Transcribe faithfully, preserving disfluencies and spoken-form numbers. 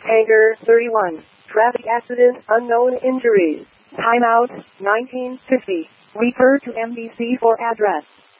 Hangar thirty-one. Traffic accident, unknown injuries. Timeout, nineteen fifty. Refer to M B C for address.